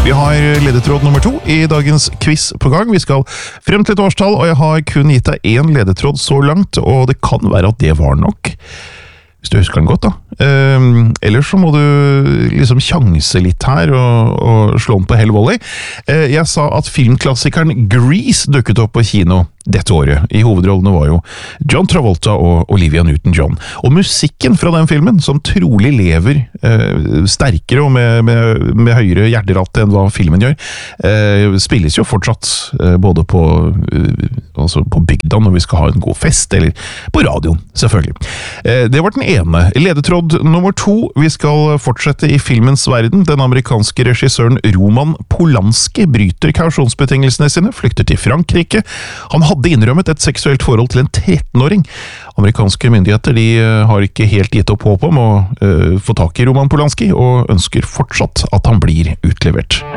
Vi har ledetråd nummer 2 i dagens quiz på gang. Vi skal frem til et årstall, og jeg har kun gitt deg én ledetråd så langt, og det kan være at det var nok. Hvis du husker den godt da. Ellers så må du liksom sjanse litt her og slå den på hell volley. Jeg sa at filmklassikeren Grease dukket opp på kino dette året. I hovedrollene var jo John Travolta og Olivia Newton-John. Og musikken fra den filmen, som trolig lever sterkere og med høyere hjerteratt enn hva filmen gjør, spilles jo fortsatt både på bygda når vi skal ha en god fest, eller på radioen, selvfølgelig. Det var den ene. Ledetråd nummer 2. Vi skal fortsette i filmens verden. Den amerikanske regissøren Roman Polanski bryter kausjonsbetingelsene sine, flykter til Frankrike. Han hadde innrømmet et seksuelt forhold til en 13-åring. Amerikanske myndigheter har ikke helt gitt opp håp om å få tak i Roman Polanski, og ønsker fortsatt at han blir utlevert.